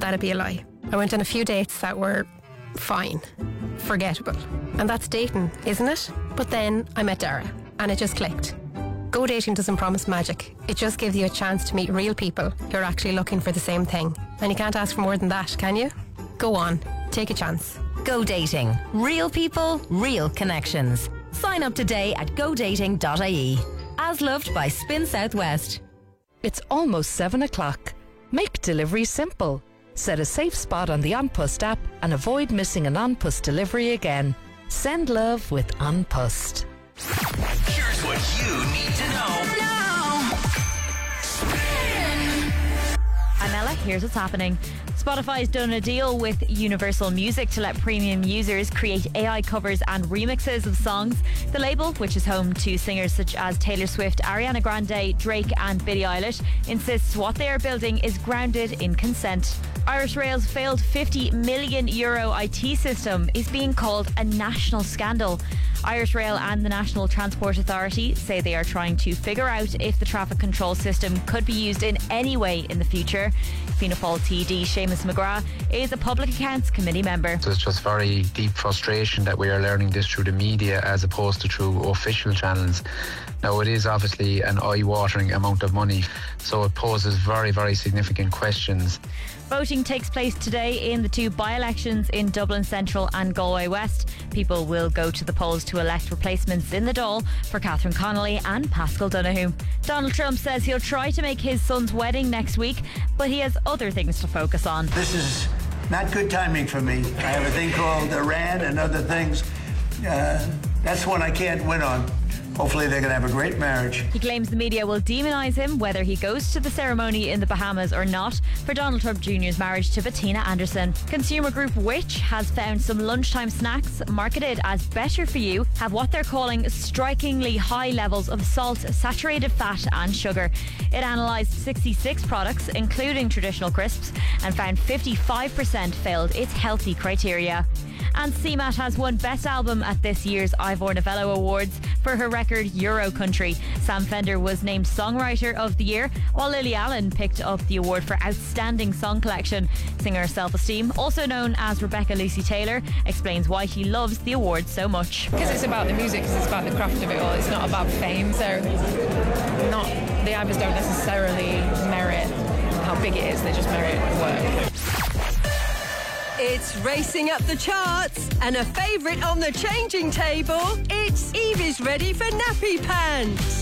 that'd be a lie. I went on a few dates that were fine, forgettable. And that's dating, isn't it? But then I met Dara and it just clicked. Go dating doesn't promise magic. It just gives you a chance to meet real people who are actually looking for the same thing. And you can't ask for more than that, can you? Go on, take a chance. Go dating. Real people, real connections. Sign up today at godating.ie. As loved by Spin Southwest. It's almost 7 o'clock. Make delivery simple. Set a safe spot on the An Post app and avoid missing an An Post delivery again. Send love with An Post. Here's what you need to know now. I'm Ella, here's what's happening. Spotify's done a deal with Universal Music to let premium users create AI covers and remixes of songs. The label, which is home to singers such as Taylor Swift, Ariana Grande, Drake and Billie Eilish, insists what they are building is grounded in consent. Irish Rail's failed €50 million IT system is being called a national scandal. Irish Rail and the National Transport Authority say they are trying to figure out if the traffic control system could be used in any way in the future. Fianna Fáil TD Seamus McGrath is a Public Accounts Committee member. There's just very deep frustration that we are learning this through the media as opposed to through official channels. Now, it is obviously an eye-watering amount of money, so it poses very, very significant questions. Voting takes place today in the two by-elections in Dublin Central and Galway West. People will go to the polls to elect replacements in the Dáil for Catherine Connolly and Pascal Donoghue. Donald Trump says he'll try to make his son's wedding next week, but he has other things to focus on. This is not good timing for me. I have a thing called Iran and other things. That's one I can't win on. Hopefully they're going to have a great marriage. He claims the media will demonise him whether he goes to the ceremony in the Bahamas or not for Donald Trump Jr.'s marriage to Bettina Anderson. Consumer group Which has found some lunchtime snacks marketed as better for you have what they're calling strikingly high levels of salt, saturated fat and sugar. It analysed 66 products, including traditional crisps, and found 55% failed its healthy criteria. And CMAT has won Best Album at this year's Ivor Novello Awards for her record Euro Country. Sam Fender was named Songwriter of the Year, while Lily Allen picked up the award for Outstanding Song Collection. Singer Self Esteem, also known as Rebecca Lucy Taylor, explains why she loves the award so much. Because it's about the music, because it's about the craft of it all. It's not about fame, so the Ivors don't necessarily merit how big it is, they just merit work. It's racing up the charts and a favourite on the changing table. It's Evie's ready for nappy pants.